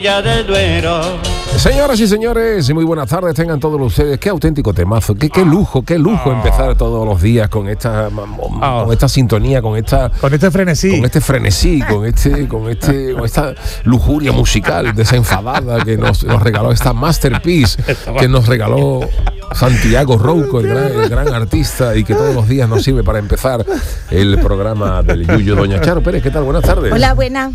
del Duero. Señoras y señores, muy buenas tardes tengan todos ustedes. Qué auténtico temazo, qué lujo empezar todos los días con esta sintonía, con este frenesí, con esta lujuria musical desenfadada que nos regaló esta masterpiece que nos regaló Santiago Rouco, el gran artista, y que todos los días nos sirve para empezar el programa del Yuyu. Doña Charo Pérez, ¿qué tal? Buenas tardes. Hola, buena.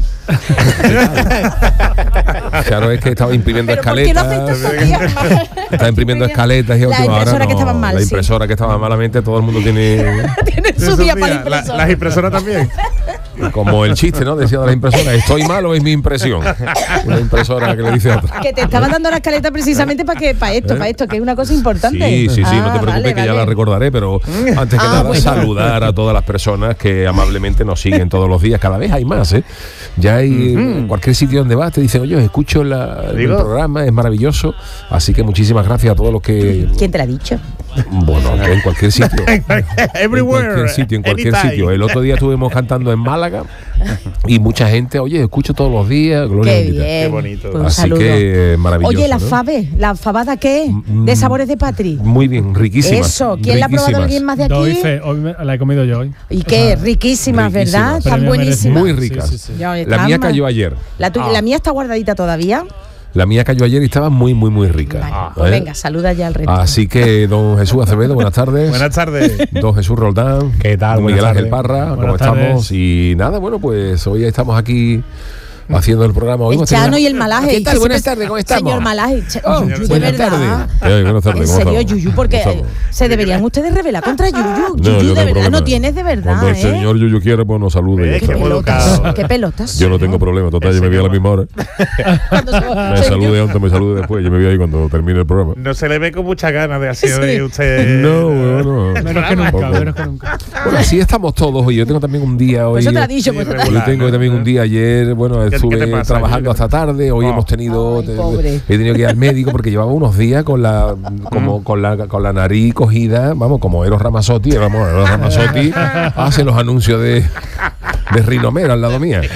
Charo es que estaba imprimiendo escaletas. Estaba imprimiendo escaletas y la impresora que estaban mal. La impresora que estaba malamente, todo el mundo tiene su día para la impresora. Las impresoras también. Como el chiste, ¿no? Decía de la impresora, ¿estoy mal o es mi impresión? Una impresora que le dice a otra. Que te estaba dando la escaleta precisamente para esto, que es una cosa importante. Sí, no te preocupes, que ya la recordaré, pero antes que nada, saludar a todas las personas que amablemente nos siguen todos los días. Cada vez hay más, ¿eh? Ya hay en cualquier sitio donde vas, te dicen, oye, escucho el programa, es maravilloso. Así que muchísimas gracias a todos los que... ¿Quién te lo ha dicho? Bueno, en cualquier sitio. Everywhere. En cualquier sitio. El otro día estuvimos cantando en Málaga y mucha gente, oye, escucho todos los días. Gloria qué bendita. bien. Qué bonito. Pues así que maravilloso. Oye, ¿no? ¿la fabada qué? ¿De sabores de Patri? Muy bien, riquísimas. Eso, ¿quién la ha probado? ¿Alguien más de aquí? Doy fe, hoy la he comido yo hoy. ¿Y qué? Riquísimas, ¿verdad? Están buenísimas. Muy ricas. Sí. La mía cayó ayer. La mía está guardadita todavía. La mía cayó ayer y estaba muy rica. Vale, pues venga, saluda ya al resto. Así que, don Jesús Acevedo, buenas tardes. Buenas tardes. Don Jesús Roldán. ¿Qué tal? Don Miguel Buenas Ángel tardes. Parra, ¿cómo Buenas estamos? tardes. Y nada, bueno, pues hoy estamos aquí haciendo el programa. Hoy El Chano y el Malaje. ¿Qué tal? Buenas tardes, ¿cómo estamos? Señor Malaje. Buenas de verdad. tardes. Buenas tardes. En ¿cómo serio, estamos? Yuyu, porque se deberían ustedes rebelar contra Yuyu. No, Yuyu, yo de tengo verdad, problema. no tienes de verdad, Cuando el señor Yuyu quiere, pues nos salude. y ya Qué está. muy pelotas, educado. qué pelotas. Yo no tengo problema, total, yo me voy a la misma hora. Me salude antes, me salude después. Yo me voy ahí cuando termine el programa. No se le ve con muchas ganas de así hoy Sí. usted. No, bueno. Menos que nunca, Tampoco. menos que nunca. Bueno, así estamos todos hoy. Yo tengo también un día hoy. Pues eso te lo ha dicho. Sí, Pues regular. Yo tengo también un día ayer, bueno, ¿Qué te estuve pasa, trabajando Yuyu? hasta tarde. Hoy hemos tenido, Ay, pobre. he tenido que ir al médico porque llevaba unos días con la nariz cogida, vamos, como Eros Ramazzotti. Eros Ramazzotti hace los anuncios de Rinomero al lado mía.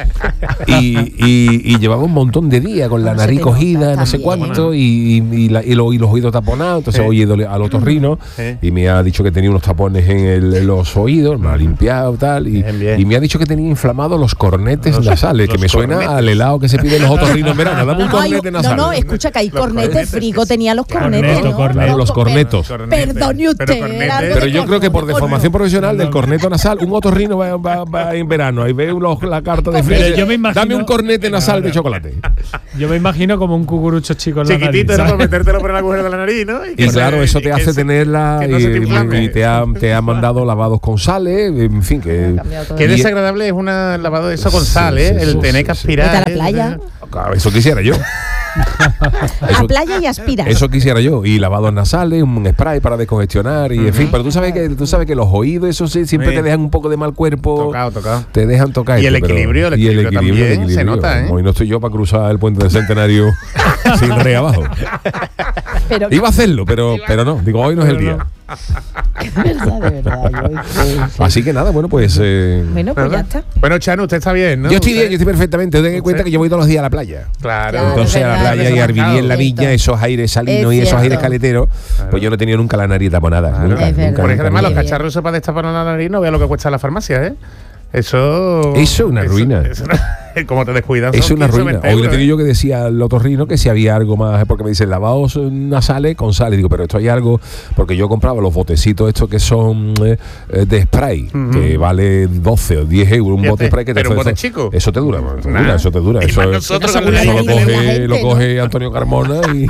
Y llevaba un montón de días con la No, nariz se te nota cogida, no sé también. cuánto, y los oídos taponados. Entonces hoy he ido al otorrino y me ha dicho que tenía unos tapones en los oídos, me ha limpiado tal, Bien. y me ha dicho que tenía inflamados los cornetes nasales, que los me suena cornetes. al helado que se pide en los otorrinos en verano. Dame un cornete nasal. No, escucha que hay cornetes, cornetes, Frigo sí. tenía los cornetes, ¿no? Claro, los cornetos. Perdone usted. Pero cornetes. era algo Pero de yo creo que por deformación profesional del corneto nasal, un otorrino va en verano. Ahí ve la carta de Pero frío. yo me imagino- Dame un cornete nasal de chocolate. Yo me imagino como un cucurucho chico en la Chiquitito, nariz, era ¿sabes? para metértelo por el agujero de la nariz, ¿no? Y claro, eso te hace que tenerla que no se te inflame. y te ha mandado lavados con sales, en fin, que... Qué Y- desagradable es un lavado de eso con Sí, sal, ¿eh? sí, el sí, tener sí, que sí. aspirar. Vete a la playa. Claro, eso quisiera yo. A playa y aspira. Eso quisiera yo. Y lavados nasales, un spray para descongestionar y en fin. Pero tú sabes que los oídos, eso sí, siempre Sí. te dejan un poco de mal cuerpo. Tocado. Te dejan tocar. Y el equilibrio también se nota, ¿eh? Hoy no estoy yo para cruzar el puente del Centenario sin rey abajo. Pero Iba a hacerlo, pero no. Digo, hoy no es el día. de verdad. Así que nada, bueno, pues... Bueno, pues ya está. Bueno, Chano, usted está bien, ¿no? Yo estoy bien, yo estoy perfectamente. Ten en cuenta que yo voy todos los días a la playa. Claro. Entonces a la verdad, playa y a vivir en la cierto. viña, esos aires salinos Es y esos cierto. aires caleteros, pues yo no he tenido nunca la nariz taponada. Claro. Nunca, Es verdad. nunca, Por ejemplo, nunca, además, los Bien. cacharros para destapar la nariz, no vea lo que cuesta en la farmacia, ¿eh? Eso es una ruina. Como te descuidas. Es son una 15 o ruina. 20 Hoy le euros, tenía yo que decía al otorrino que si había algo más, porque me dicen lavados nasales con sal. Y digo, pero esto hay algo, porque yo compraba los botecitos estos que son de spray, que vale 12 o 10 euros, un Fíjate, bote de spray que te pero un bote eso- chico. Eso te dura, Nah. eso te dura. Y Eso, más nosotros Eso con la seguro eso lo la nariz, gente, coge, lo ¿no? coge Antonio Carmona y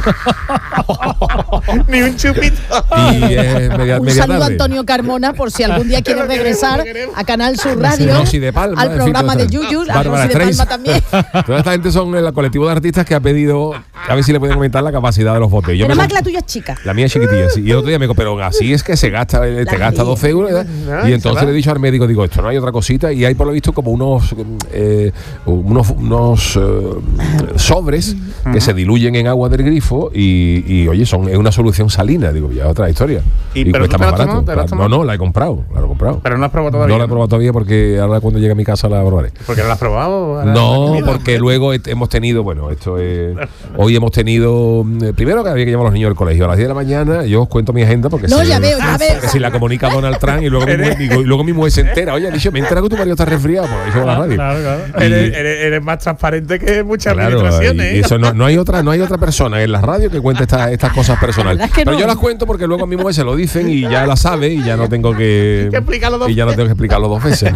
ni un chupito. es media Un saludo a tarde. Antonio Carmona por si algún día quiere Lo queremos, regresar lo queremos. a Canal Sur Radio, Rosy de Palma, al en fin, programa toda de esta- Yuyu, a Bárbara Rosy de Palma Streisand. también. Toda esta gente son el colectivo de artistas que ha pedido a ver si le pueden aumentar la capacidad de los botes. Yo Pero me más comp- que la tuya es chica. La mía es chiquitilla, sí. Y el otro día me dijo, pero así es que se gasta, te gasta 12 euros. ¿verdad? Ay, Y entonces se va. le he dicho al médico, digo, esto no hay otra cosita. Y hay por lo visto como unos sobres que se diluyen en agua del grifo grifo y oye, es una solución salina, digo, ya otra historia. Y cuesta más barato. No, la he comprado. Pero no la has probado todavía. No la he probado todavía porque ahora cuando llegue a mi casa la probaré. ¿Por qué no la has probado? No, porque luego hemos tenido, hoy hemos tenido, primero que había que llevar a los niños al colegio a las 10 de la mañana, yo os cuento mi agenda porque ya veo. si la comunica Donald Trump y luego mi mujer se entera, oye, dicho, me entera que tu marido está resfriado, por eso la radio. Claro. Eres más transparente que muchas administraciones. Y eso no hay otra persona en la radio que cuente estas cosas personales. Pero yo las cuento porque luego a mi mujer se lo dicen y ya la sabe y ya no tengo que explicarlo dos veces.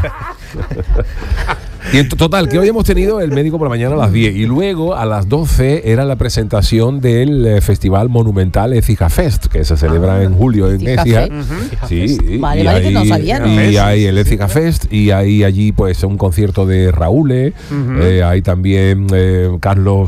Y en total, que hoy hemos tenido el médico por la mañana a las 10 y luego a las 12 era la presentación del Festival Monumental Écija Fest, que se celebra en julio en Écija. Sí, vale, que no sabía, ¿no? Y hay el Écija Fest y hay allí pues un concierto de Raúl, hay también Carlos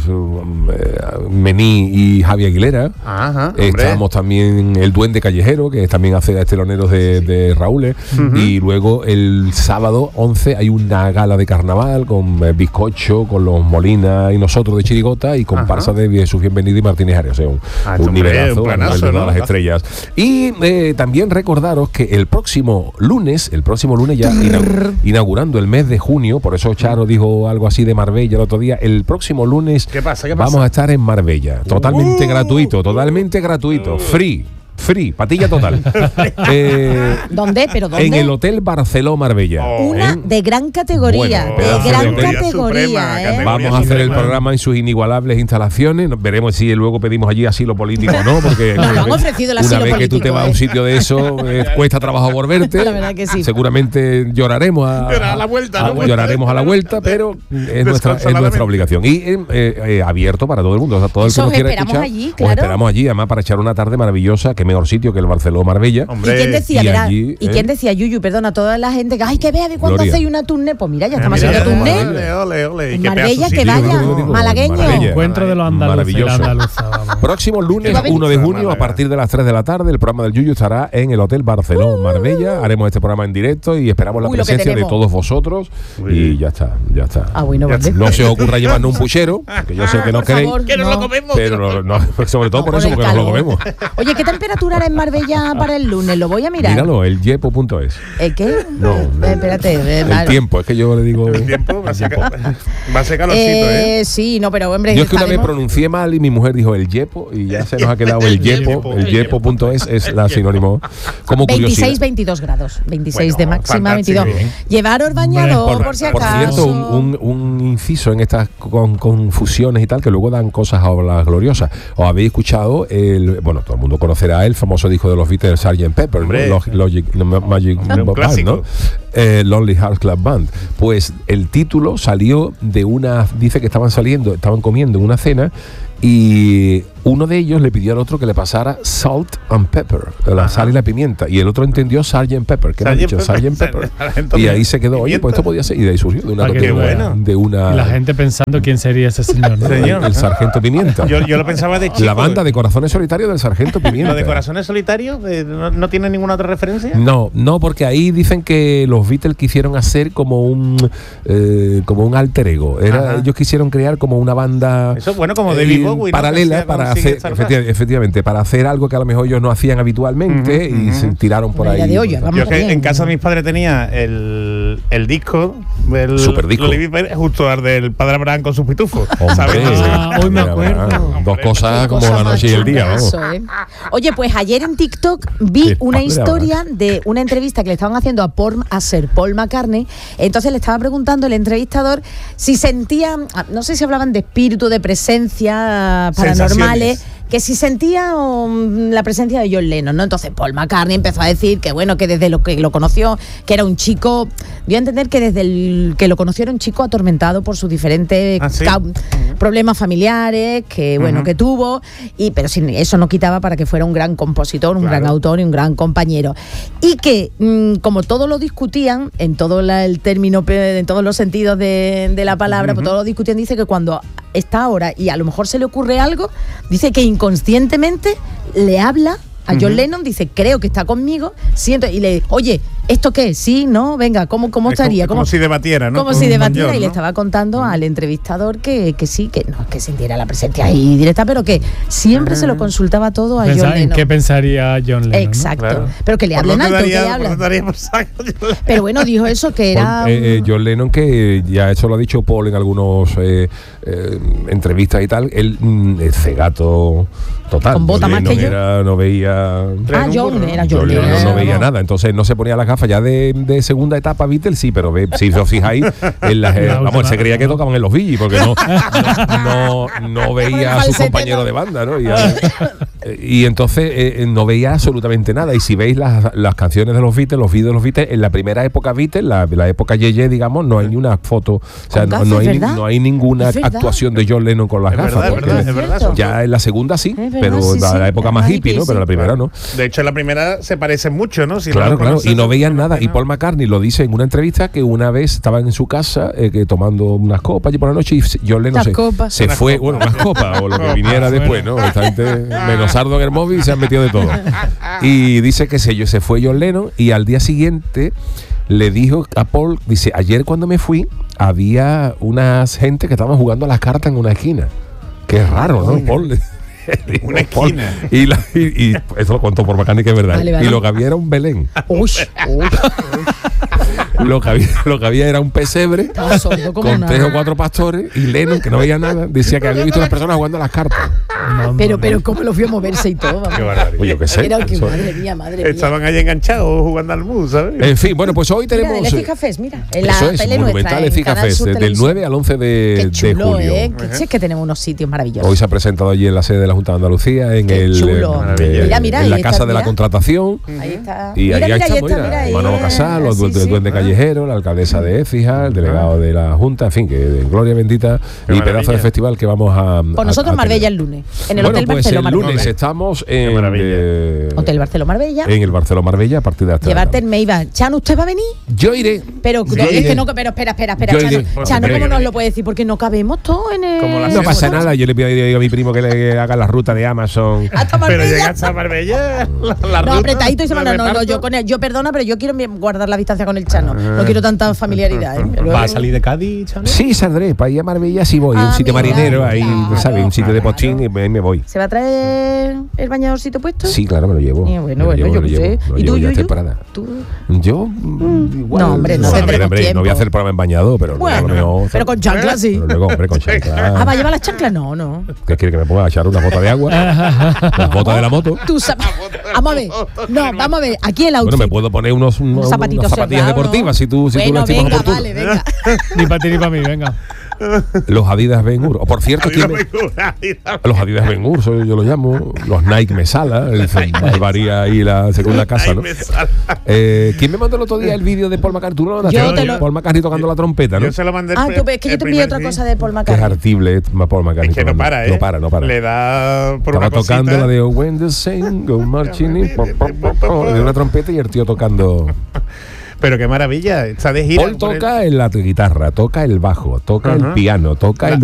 Mení y Javi Aguilera. Estamos también el Duende Callejero, que también hace teloneros de Raúl. Y luego el sábado 11 hay una gala de carnaval con bizcocho, con los Molina y nosotros de Chirigota y comparsa de Jesús Bienvenido y Martínez Arias. Un nivelazo, un planazo, ¿no? Las estrellas. Y también recordaros que el próximo lunes ya inaugurando el mes de junio, por eso Charo dijo algo así de Marbella el otro día, el próximo lunes ¿Qué pasa? Vamos a estar en Marbella, totalmente gratuito, free, patilla total. ¿Dónde? En el Hotel Barceló Marbella. Una de gran categoría. Vamos a hacer el programa en sus inigualables instalaciones. Veremos si luego pedimos allí asilo político o no, porque nos han ofrecido el asilo una vez político, que tú te vas a un sitio de eso, cuesta trabajo volverte. La verdad que sí. Seguramente lloraremos a la vuelta, lloraremos a la vuelta, pero es nuestra obligación. Y abierto para todo el mundo. O sea, todo el que nos quiera escuchar, os esperamos allí, además para echar una tarde maravillosa, que mejor sitio que el Barceló Marbella. ¿Y quién decía, quién decía, Yuyu, perdona, toda la gente que ay, que vea de cuándo hacéis una tournée? Pues mira, ya estamos haciendo tournée. Ole. En Marbella, que vaya, malagueño. Encuentro de los andaluces. Próximo lunes 1 de junio a partir de las 3 de la tarde, el programa del Yuyu estará en el Hotel Barceló Marbella. Haremos este programa en directo y esperamos la presencia de todos vosotros. Y ya está. Bueno, no se os ocurra llevarnos un puchero, que yo sé que no queréis, que no lo comemos. Pero sobre todo por eso, porque no lo comemos. Oye, ¿qué temperatura era en Marbella para el lunes? Lo voy a mirar. Míralo, el yepo.es. ¿Qué? No, espérate. El tiempo, es que yo le digo. El tiempo va a ser calorcito, Sí, no, pero hombre. Yo es que una vez pronuncié mal y mi mujer dijo el yepo y ya se nos ha quedado el yepo. El yepo.es es la sinónimo. Como 26-22 grados. 26 de máxima, 22. Bien. Llevaros bañador por si acaso. Por cierto, un inciso en estas confusiones y tal, que luego dan cosas a las gloriosas. ¿Os habéis escuchado todo el mundo conocerá el famoso disco de los Beatles, Sgt. Pepper, Magic Band, ¿no? Lonely Hearts Club Band. Pues el título salió de dice que estaban comiendo en una cena y uno de ellos le pidió al otro que le pasara salt and pepper, la sal y la pimienta, y el otro entendió Sgt. Pepper, que le han dicho Sgt. Pepper, y ahí se quedó, oye, pues esto podía ser, y de ahí surgió de una y la gente pensando quién sería ese señor, ¿no? El Sargento Pimienta. Yo lo pensaba de chico. La banda de Corazones Solitarios del Sargento Pimienta. ¿Lo de Corazones Solitarios no tiene ninguna otra referencia? No, porque ahí dicen que los Beatles quisieron hacer como un alter ego. Ellos quisieron crear como una banda, eso bueno, como David Bowie, paralela, para hacer efectivamente para hacer algo que a lo mejor ellos no hacían habitualmente y se tiraron por ahí. De olla, yo que en casa de mis padres tenía el disco del Superdisco justo al del Padre Abraham con sus pitufos. Hoy me acuerdo. Dos cosas como la noche y el día, vamos. Oye, pues ayer en TikTok vi una historia de una entrevista que le estaban haciendo a Sir Paul McCartney. Entonces le estaba preguntando el entrevistador si sentía, no sé si hablaban de espíritu, de presencia paranormales, que si sentía la presencia de John Lennon, ¿no? Entonces Paul McCartney empezó a decir que bueno, que desde lo que lo conoció, que era un chico, dio a entender que desde el que lo conoció era un chico atormentado por sus diferentes problemas familiares que bueno, que tuvo, pero sin eso no quitaba para que fuera un gran compositor, un gran autor y un gran compañero. Y que como todo lo discutían en todo el término, en todos los sentidos de la palabra, pues todo lo discutían, dice que cuando está ahora y a lo mejor se le ocurre algo, dice que inconscientemente le habla a John Lennon, dice, creo que está conmigo, siento, y le oye, ¿esto qué? ¿Sí? ¿No? Venga, ¿cómo estaría? Como si debatiera, ¿no? Como si debatiera, y le estaba contando al entrevistador que sí, que no, que sintiera la presencia ahí directa, pero que siempre se lo consultaba todo a John Lennon. ¿En qué pensaría John Lennon? Exacto. ¿No? Claro. Pero que le hablen alto, que hablan. Pero bueno, dijo eso, que era... John Lennon, que ya eso lo ha dicho Paul en algunos entrevistas y tal, él es cegato total. Con bota más que yo. No veía... John Lennon no veía nada, entonces no se ponía las gafas ya de segunda etapa Beatles, sí, pero si os fijáis, vamos, se creía que tocaban en los Bee Gees, porque no veía a su compañero de banda, ¿no? Y entonces no veía absolutamente nada. Y si veis las canciones de los Beatles, los vídeos de los Beatles, en la primera época Beatles, la época Yeye, digamos, no hay ni una foto, o sea, no hay ninguna actuación de John Lennon con las gafas. Es verdad. Ya en la segunda sí, pero la época más hippie, ¿no? Pero la primera no. De hecho, en la primera se parecen mucho, ¿no? Claro, y no veían nada. Y Paul McCartney lo dice en una entrevista que una vez estaban en su casa tomando unas copas y por la noche, y John Lennon se fue, bueno, unas copas o lo que viniera después, ¿no? Esta gente, menos Ardo en el móvil, se han metido de todo. Y dice que se fue John Lennon, y al día siguiente le dijo a Paul, dice, ayer cuando me fui había unas gente que estaban jugando a las cartas en una esquina. Qué raro, ¿no, Paul? Una esquina. Y eso lo contó por McCartney, que es verdad. Vale. Y lo que había era un Belén. Lo que había era un pesebre con 3 o 4 pastores, y Lennon, que no veía nada, decía que había visto a las personas jugando a las cartas. Pero cómo lo vio moverse y todo. Qué barbaridad. Oye, yo qué sé. Madre mía. Estaban ahí enganchados jugando al mus, ¿sabes? En fin, bueno, pues hoy tenemos... Mira, el Ecija Fest, mira. Eso es, Monumental Ecija Fest, del 9 al 11 de julio. Es que tenemos unos sitios maravillosos. Hoy se ha presentado allí en la sede de la Junta de Andalucía, en la Casa de la Contratación. Ahí está. Y ahí estamos, Manolo Casal, los Duende Callejero, la alcaldesa de Écija, el delegado de la Junta, en fin, que de gloria bendita y pedazo de festival que vamos a... Por nosotros Marbella el lunes, en el Hotel Barceló Marbella. El lunes estamos en Hotel Barceló Marbella. En el Barceló Marbella a partir de hasta... Llevarte en Meiva. Chano, ¿usted va a venir? Yo iré. Pero es que no, pero espera, Chano, ¿cómo nos lo puede decir? Porque no cabemos todos en el... No pasa nada, yo le pido a mi primo que le haga la ruta de Amazon. Hasta Marbella. Pero llegas a Marbella, no, apretadito y se van. No, yo perdona, pero yo quiero guardar la distancia con el Chano. No quiero tanta familiaridad. ¿Va a salir de Cádiz, Chano? Sí, saldré. Para ir a Marbella sí voy. Un sitio marinero, ahí, ¿sabes? Un sitio de postín, y me voy. ¿Se va a traer el bañadorcito puesto? Sí, claro, me lo llevo. Bueno, yo sé. ¿Y tú, yo? Yo, igual. No, hombre, no voy a hacer programa en bañado, pero pero con chanclas sí. Luego, hombre, con chanclas. ¿Va a llevar las chanclas? No. ¿Qué quiere que me ponga? ¿Echar una bota de agua? ¿Las botas de la moto? Vamos a ver. No, vamos a ver. Aquí el outfit. Bueno, me puedo poner unas zapatillas deportivas si tú lo estimas oportuno. Vale, venga. Ni para ti ni para mí, venga. Los Adidas Ben-Hur. Por cierto, los Adidas Ben-Hur, yo lo llamo. Los Nike Mesala. Varía ahí la segunda casa, ¿no? ¿Quién me mandó el otro día el vídeo de Paul McCartney? Tú lo mandaste. Paul McCartney tocando la trompeta, ¿no? Yo se lo mandé. Es que yo te envié otra cosa de Paul McCartney. Es artible Paul McCartney. Es que no para, ¿eh? No para. Le da por Estaba una cosita. tocando la de When the Saints Go Marching In, de una trompeta, y el tío tocando. Pero qué maravilla, está de gira. Paul toca la guitarra, toca el bajo, toca el piano, toca el